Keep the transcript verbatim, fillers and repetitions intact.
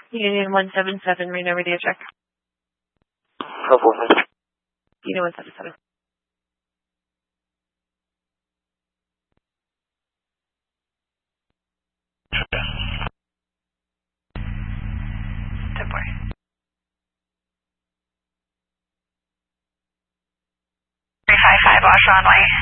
Union one seven seven, Reno radio check. twelve one seven. Union one seven seven. ten four. three five five, Wash runway.